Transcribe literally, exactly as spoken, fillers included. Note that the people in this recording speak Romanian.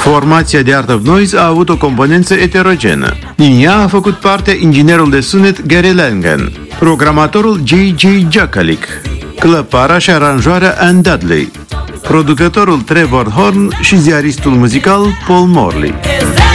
Formația de Art of Noise a avut o componență eterogenă. Din ea a făcut parte inginerul de sunet Gary Langen, programatorul J J Jacalik, clăpara și aranjoarea Ann Dudley, producătorul Trevor Horn și ziaristul muzical Paul Morley.